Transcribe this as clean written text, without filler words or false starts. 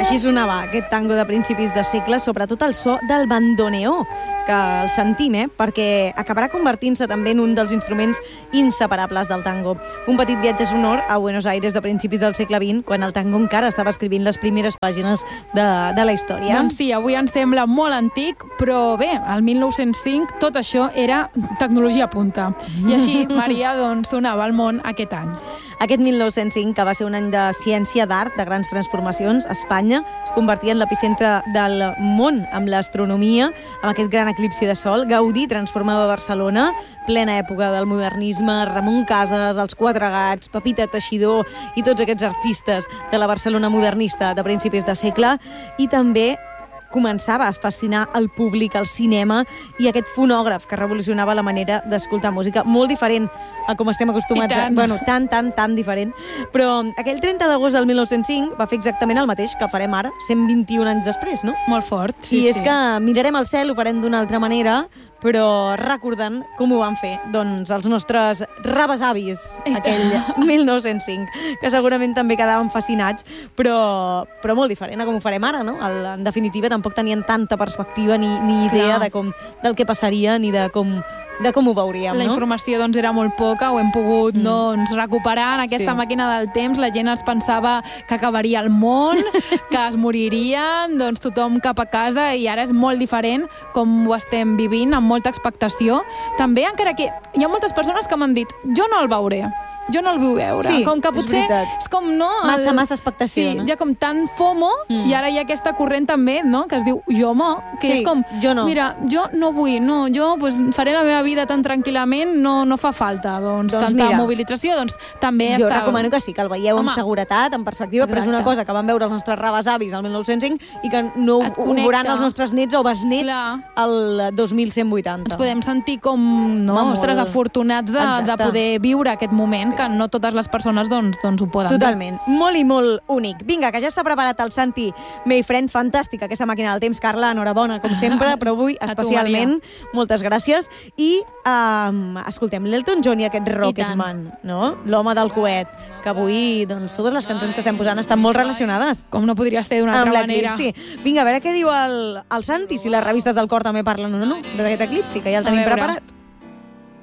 Així sonava aquest tango de principis de segle, sobretot el so del bandoneó, que el sentim, perquè acabarà convertint-se també en un dels instruments inseparables del tango. Un petit viatge sonor a Buenos Aires de principis del segle XX, quan el tango encara estava escrivint les primeres pàgines de la història. Doncs sí, avui ens sembla molt antic, però bé, al 1905 tot això era tecnologia punta. I així, Maria, doncs, sonava al món aquest any. Aquest 1905, que va ser un any de ciència, d'art, de grans transformacions, Espanya es convertia en l'epicentre del món amb l'astronomia, amb aquest gran eclipsi de sol. Gaudí transformava Barcelona, plena època del modernisme, Ramon Casas, els Quatre Gats, Pepita Teixidor i tots aquests artistes de la Barcelona modernista de principis de segle, i també començava a fascinar el públic, el cinema i aquest fonògraf que revolucionava la manera d'escoltar música, molt diferent a com estem acostumats. Bueno, tan diferent. Però aquell 30 d'agost del 1905 va fer exactament el mateix que farem ara, 121 anys després, no? Molt fort, sí. I és que mirarem al cel, ho farem d'una altra manera, però recordant com ho van fer doncs els nostres rebesavis aquell 1905, que segurament també quedaven fascinats, però molt diferent a com ho farem ara, no? En definitiva, tampoc tenien tanta perspectiva ni idea del que passaria ni de com ho veuríem, no? La informació doncs era molt poca, ho hem pogut doncs, recuperar en aquesta màquina del temps. La gent es pensava que acabaria el món, que es moririen, doncs tothom cap a casa, i ara és molt diferent com ho estem vivint, amb molta expectació. També, encara que hi ha moltes persones que m'han dit jo no el veuré, jo no el vull veure. Sí, com que potser és com, no? Massa expectació, sí, no? hi ha com tant FOMO, i ara hi ha aquesta corrent també, no?, que es diu JOMO, que és com, jo no. Mira, jo no vull, no, jo pues, faré la meva vida tan tranquil·lament, no fa falta, doncs tanta mobilització, doncs també jo recomano que sí, que el veieu amb seguretat, amb perspectiva, exacte. però és una cosa que van veure els nostres rebesavis al 1905 i que no ho veuran els nostres nets o besnets al 2180. Ens podem sentir com, ostres, afortunats de poder viure aquest moment, que no totes les persones doncs ho poden. Totalment. Molt i molt únic. Vinga, que ja està preparat el Santi Mayfriend. Fantàstica aquesta màquina del temps, Carla. Enhorabona, com sempre, però avui especialment. Moltes gràcies. I escoltem l'Elton John i aquest Rocketman, no? L'home del coet, que avui doncs, totes les cançons que estem posant estan molt relacionades. Com no podria ser d'una altra manera. Vinga, a veure què diu el Santi, si les revistes del cor també parlen o no d'aquest eclipsi, que ja el tenim preparat.